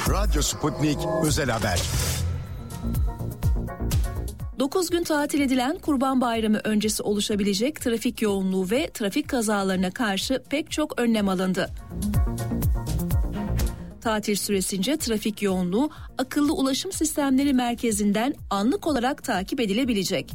Radyo Sputnik Özel Haber. 9 gün tatil edilen Kurban Bayramı öncesi oluşabilecek trafik yoğunluğu ve trafik kazalarına karşı pek çok önlem alındı. Tatil süresince trafik yoğunluğu akıllı ulaşım sistemleri merkezinden anlık olarak takip edilebilecek.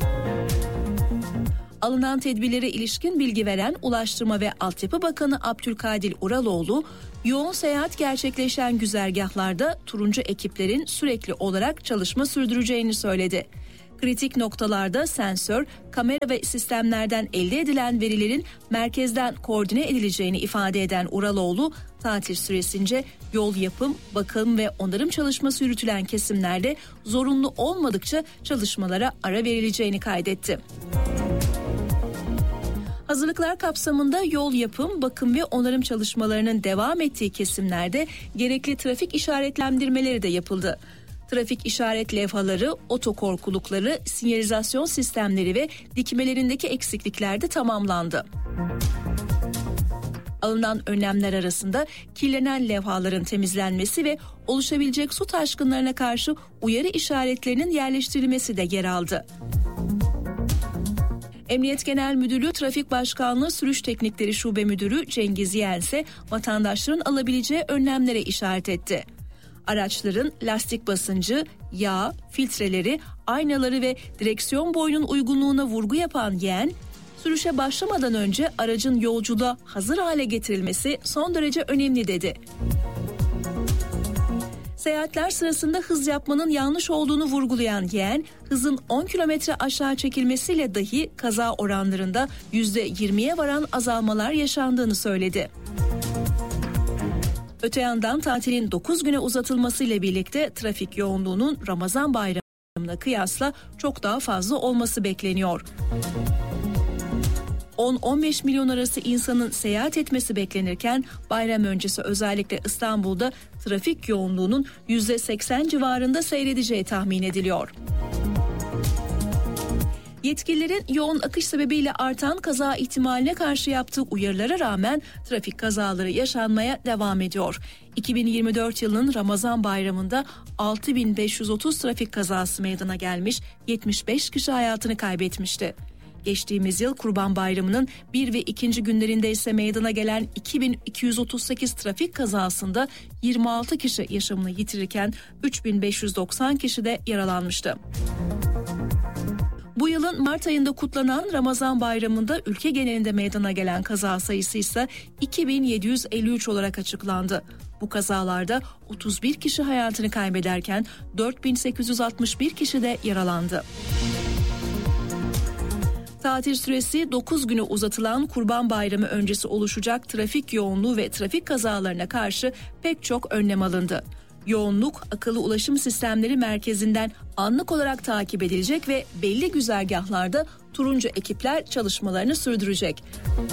Alınan tedbirlere ilişkin bilgi veren Ulaştırma ve Altyapı Bakanı Abdülkadir Uraloğlu, yoğun seyahat gerçekleşen güzergahlarda turuncu ekiplerin sürekli olarak çalışma sürdüreceğini söyledi. Kritik noktalarda sensör, kamera ve sistemlerden elde edilen verilerin merkezden koordine edileceğini ifade eden Uraloğlu, tatil süresince yol yapım, bakım ve onarım çalışması yürütülen kesimlerde zorunlu olmadıkça çalışmalara ara verileceğini kaydetti. Hazırlıklar kapsamında yol yapım, bakım ve onarım çalışmalarının devam ettiği kesimlerde gerekli trafik işaretlendirmeleri de yapıldı. Trafik işaret levhaları, otokorkulukları, sinyalizasyon sistemleri ve dikmelerindeki eksiklikler de tamamlandı. Alınan önlemler arasında kirlenen levhaların temizlenmesi ve oluşabilecek su taşkınlarına karşı uyarı işaretlerinin yerleştirilmesi de yer aldı. Emniyet Genel Müdürlüğü Trafik Başkanlığı Sürüş Teknikleri Şube Müdürü Cengiz Yeğen ise vatandaşların alabileceği önlemlere işaret etti. Araçların lastik basıncı, yağ, filtreleri, aynaları ve direksiyon boyunun uygunluğuna vurgu yapan Yeğen, sürüşe başlamadan önce aracın yolculuğa hazır hale getirilmesi son derece önemli dedi. Seyahatler sırasında hız yapmanın yanlış olduğunu vurgulayan Yeğen, hızın 10 kilometre aşağı çekilmesiyle dahi kaza oranlarında %20'ye varan azalmalar yaşandığını söyledi. Öte yandan tatilin 9 güne uzatılmasıyla birlikte trafik yoğunluğunun Ramazan bayramına kıyasla çok daha fazla olması bekleniyor. 10-15 milyon arası insanın seyahat etmesi beklenirken bayram öncesi özellikle İstanbul'da trafik yoğunluğunun %80 civarında seyredeceği tahmin ediliyor. Yetkililerin yoğun akış sebebiyle artan kaza ihtimaline karşı yaptığı uyarılara rağmen trafik kazaları yaşanmaya devam ediyor. 2024 yılının Ramazan bayramında 6530 trafik kazası meydana gelmiş, 75 kişi hayatını kaybetmişti. Geçtiğimiz yıl Kurban Bayramı'nın 1 ve 2. günlerinde ise meydana gelen 2238 trafik kazasında 26 kişi yaşamını yitirirken 3590 kişi de yaralanmıştı. Bu yılın Mart ayında kutlanan Ramazan Bayramı'nda ülke genelinde meydana gelen kaza sayısı ise 2753 olarak açıklandı. Bu kazalarda 31 kişi hayatını kaybederken 4861 kişi de yaralandı. Tatil süresi 9 güne uzatılan Kurban Bayramı öncesi oluşacak trafik yoğunluğu ve trafik kazalarına karşı pek çok önlem alındı. Yoğunluk akıllı ulaşım sistemleri merkezinden anlık olarak takip edilecek ve belli güzergahlarda turuncu ekipler çalışmalarını sürdürecek.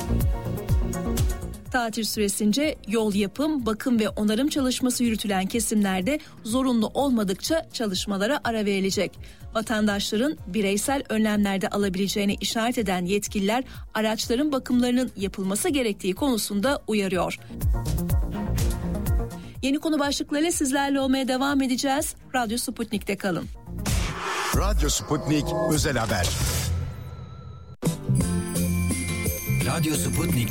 Tatil süresince yol yapım, bakım ve onarım çalışması yürütülen kesimlerde zorunlu olmadıkça çalışmalara ara verilecek. Vatandaşların bireysel önlemlerde alabileceğine işaret eden yetkililer araçların bakımlarının yapılması gerektiği konusunda uyarıyor. Yeni konu başlıklarıyla sizlerle olmaya devam edeceğiz. Radyo Sputnik'te kalın. Radyo Sputnik Özel Haber. Radyo Sputnik